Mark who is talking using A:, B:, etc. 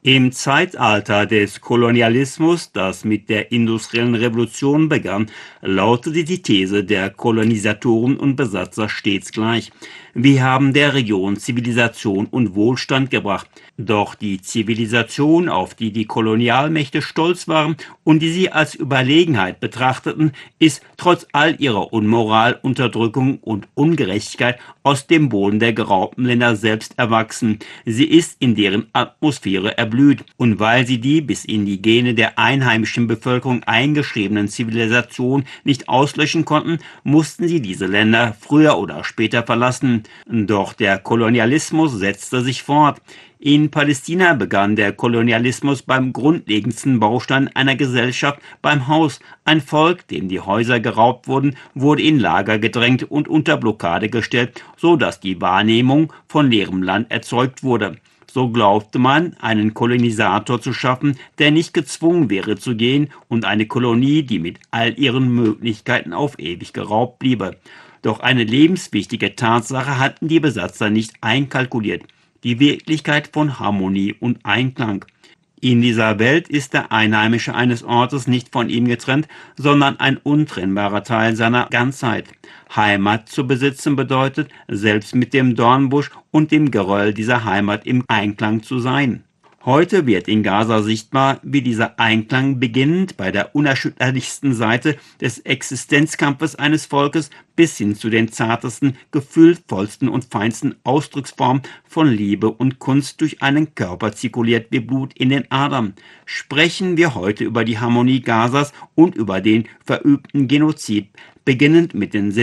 A: Im Zeitalter des Kolonialismus, das mit der industriellen Revolution begann, lautete die These der Kolonisatoren und Besatzer stets gleich: Wir haben der Region Zivilisation und Wohlstand gebracht. Doch die Zivilisation, auf die die Kolonialmächte stolz waren und die sie als Überlegenheit betrachteten, ist trotz all ihrer Unmoral, Unterdrückung und Ungerechtigkeit aus dem Boden der geraubten Länder selbst erwachsen. Sie ist in deren Atmosphäre erblüht. Und weil sie die bis in die Gene der einheimischen Bevölkerung eingeschriebenen Zivilisationen nicht auslöschen konnten, mussten sie diese Länder früher oder später verlassen. Doch der Kolonialismus setzte sich fort. In Palästina begann der Kolonialismus beim grundlegendsten Baustein einer Gesellschaft, beim Haus. Ein Volk, dem die Häuser geraubt wurden, wurde in Lager gedrängt und unter Blockade gestellt, so dass die Wahrnehmung von leerem Land erzeugt wurde. So glaubte man, einen Kolonisator zu schaffen, der nicht gezwungen wäre zu gehen, und eine Kolonie, die mit all ihren Möglichkeiten auf ewig geraubt bliebe. Doch eine lebenswichtige Tatsache hatten die Besatzer nicht einkalkuliert: die Wirklichkeit von Harmonie und Einklang. In dieser Welt ist der Einheimische eines Ortes nicht von ihm getrennt, sondern ein untrennbarer Teil seiner Ganzheit. Heimat zu besitzen bedeutet, selbst mit dem Dornbusch und dem Geröll dieser Heimat im Einklang zu sein. Heute wird in Gaza sichtbar, wie dieser Einklang beginnend bei der unerschütterlichsten Seite des Existenzkampfes eines Volkes bis hin zu den zartesten, gefühlvollsten und feinsten Ausdrucksformen von Liebe und Kunst durch einen Körper zirkuliert wie Blut in den Adern. Sprechen wir heute über die Harmonie Gazas und über den verübten Genozid, beginnend mit den